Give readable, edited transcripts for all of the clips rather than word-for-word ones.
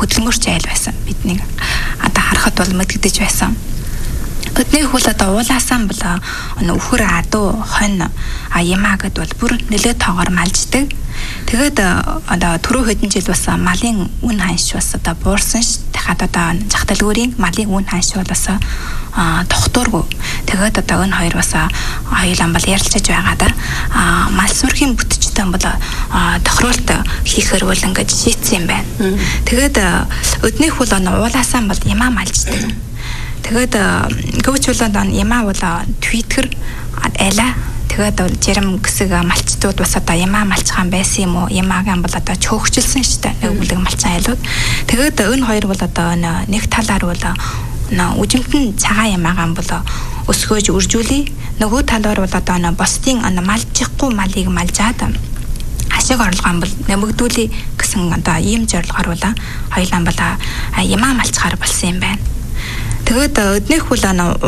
хөдөлмөрч айл байсан. Бидний одоо харахад бол мэддэж байсан. Өдний хөл одоо уулаасаа бол өхөр адуу хонь ямаа гэд бол бүр нэлээд тоогоор малждаг. Тэгээд одоо түрүү хэдэн жил бас малын үн ханш бас одоо буурсан ш. Дахиад одоо зах дэлгүүрийн малын үн ханш бас тогтуургүй. Тэгээд одоо энэ хоёр бас хоёулаа бол ярилцаж байгаа да. Мал сүрхийн бүтцтэй бол тохируулт хийхээр бол ингэж шийдсэн юм байна. Тэгээд өдний хөл уулаасаа бол ямаа малждаг. Тэгээд гүвч болоод ямаа бол твиттер айла тэгээд жирам гэсэг малчдууд бас одоо ямаа малчхан байсан юм уу? Ямаагаан бол одоо чөөхжилсэн шүү дээ. Нэг бүлэг малчин айлууд. Тэгээд энэ хоёр бол одоо нэг талаар бол үжимтэн цагаан ямаагаан бол өсгөөж үржүүлээ. Нөгөө талаар бол одоо босдын малжихгүй малыг малжаад ашиг орлогоо бол нэмэгдүүлээ гэсэн одоо ийм зорилгоор бол хоёулаа бол ямаа малчхаар болсон юм байна. Тэгээд өднөх хөл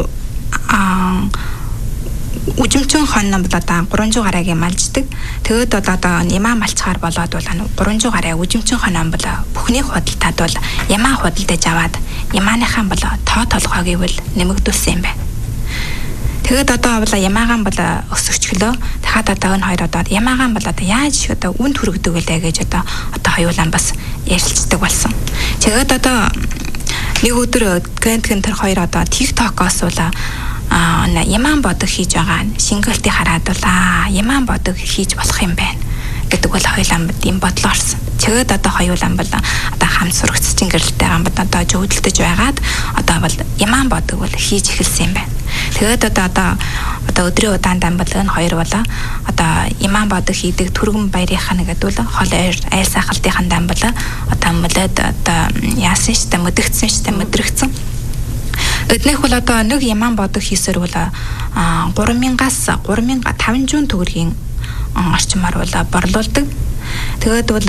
үжимчин хон бол одоо 300 гарагийн малждаг. Тэгээд одоо ямаа малчхаар болоод бол 300 гараа үжимчин хон бол бүхний худалдаад бол ямаа худалдаж аваад ямааныхан бол тоо толгоо гэвэл нэмэгдүүлсэн юм байна. Тэгээд одоо бол ямаагаан бол өсөжчлөө. Дахиад одоо энэ хоёр одоо ямаагаан бол одоо яаж одоо үн төрөгдөг вэ гэж одоо хоёулаа бас ярилцдаг болсон. Тэгээд одоо нэг өдөр гэнтхэн тэр хоёр одоо TikTok-оос бол ямаан бодог хийж байгаа шингэлтийг хараад бол ямаан бодог хийж болох юм байна гэдэг бол хоёулаа юм бодлоо орсон. Тэгээд одоо хоёулаа бол одоо хамт сурагчдын гэрэлтэй гам одоо зөвлөлдөж байгаад одоо бол ямаан бодог бол хийж эхэлсэн юм байна. Тэгээд одоо өдрийн удаандан бол энэ хоёр бол одоо ямаан бодог хийдэг түргэн баярынхаа гэдэг бол хол айл сайхалтын дан бол одоо мөлөд одоо яасан штэ мэдгдсэн штэ мэдрэгцэн. Өднөх бол одоо нэг ямаан бодог хийсээр бол 3,000-аас 3,500 төгрөгийн орчмоор бол борлуулдаг. Тэгээд бол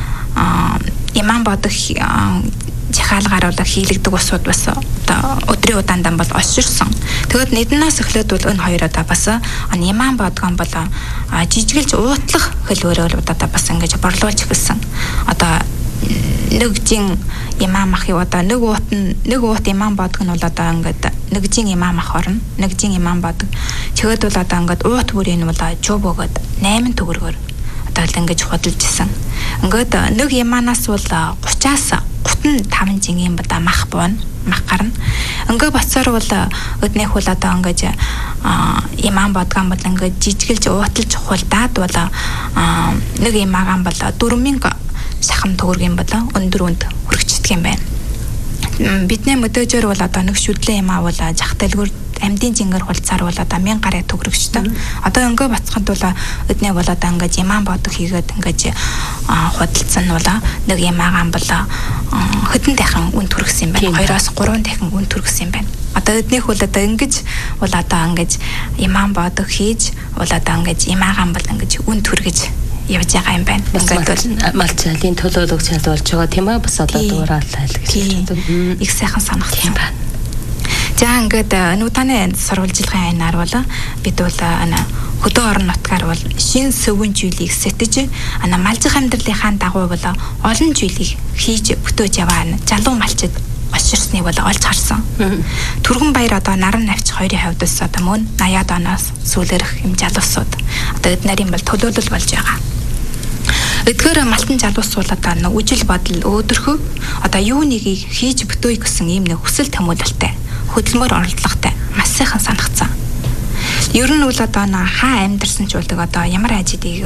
ямаан бодог жихаалгаар бол хийлэгдэг усуд бас одоо өдрийн удаандан бол олширсан. Тэгээд нэднээс эхлээд бол энэ хоёр одоо бас ямаан бодгон бол жижигэлж уутлах хөлөөрөө одоо бас ингэж борлуулж эхэлсэн. Одоо нэг жин ямаан мах юу одоо нэг уут ямаан бодг нь бол одоо ингээд нэг жин ямаан мах орно. Нэг жин ямаан бодог. Чигэд бол одоо ингээд уут бүрийн бол жоб өгöd 8 төгрөгөөр одоо л ингэж худалж исэн. Ингээд нэг ямаанаас бол 30-аас 35 жингийн бада мах буун мах гарна. Ингээ бацаар бол өднөх бол одоо ингэж ямаан бодгон бол ингээд жижигэлж ууталж хулдаад бол нэг ямаагаан бол 4,000 шахам төгрөгийн бол өндөр үнд хүрэгчдэг юм байна. Бидний мэдээжээр бол одоо нэг шүдлэн ямаа бол зах дэлгүүр амьдын жингээр хулцаар бол одоо 1000 гаруй төгрөгчтэй. Одоо ингээ бацхад бол өднөө бол одоо ингээ ямаан бодог хийгээд ингээ худалдсан нь бол нэг ямаагаан бол хөдөн дахин үн төрөгсөн юм байна. 2-3 дахин үн төрөгсөн юм байна. Одоо өднөх бол одоо ингэж бол одоо ингээ ямаан бодог хийж бол одоо ингээ ямаагаан бол ингээ үн төргөж явж байгаа юм байна. Ингээд бол малцаалын төлөөлөг чадвалж байгаа тийм ээ бас одоо дуурайлаа гэж их сайхан санагдсан байна. За ингээд нутаны сурвалжлагын айнаар бол бид бол хөдөө орон нутгаар бол шин сөвөн зүйлийг сэтэж малжих амьдралынхаа дагуу бол олон зүйлийг хийж бүтөөж яваа залуу малчид олширсныг бол олж харсан. Түргэн баяр одоо наран навч хоёрын хувьд ус одоо мөн 80-аад оноос сүүлэрх юм залуусууд одоо эднэрийн бол төлөөлөл болж байгаа. Эдгээр малтан залуус бол одоо үжил бодол өөдрөхөө одоо юу нэг хийж бүтөөе гэсэн ийм нэг хүсэл тэмүүлэлтэй хөдөлмөр оролдлоготой маш сайхан санагцсан. Ер нь бол одоо хаа амьдэрсэн ч болдог одоо ямар ажидыг